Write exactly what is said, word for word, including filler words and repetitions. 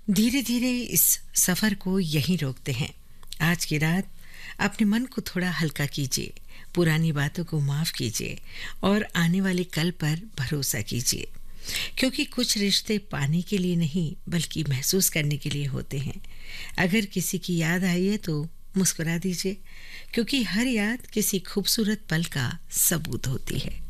धीरे धीरे इस सफ़र को यहीं रोकते हैं। आज की रात अपने मन को थोड़ा हल्का कीजिए, पुरानी बातों को माफ़ कीजिए और आने वाले कल पर भरोसा कीजिए, क्योंकि कुछ रिश्ते पाने के लिए नहीं बल्कि महसूस करने के लिए होते हैं। अगर किसी की याद आई है तो मुस्कुरा दीजिए, क्योंकि हर याद किसी खूबसूरत पल का सबूत होती है।